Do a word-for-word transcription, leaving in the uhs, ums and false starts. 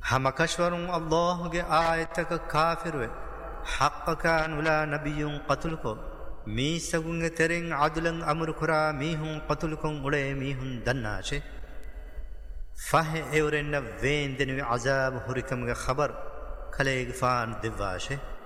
همكشورون الله کے آیتک کافر وے حق كان ولا نبي قتلكو می سگونگ ترین عدلن امر کرا میہن قتلکن اڑے میہن دناشے فہ ایورن وین دن عذاب ہرکم خبر کھلے گفان دواشے